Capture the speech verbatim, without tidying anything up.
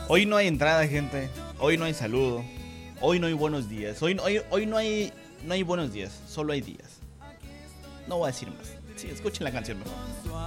Hoy no hay entrada, gente. Hoy no hay saludo. Hoy no hay buenos días. Hoy, hoy, hoy no hay no hay buenos días. Solo hay días. No voy a decir más. Sí, escuchen la canción mejor.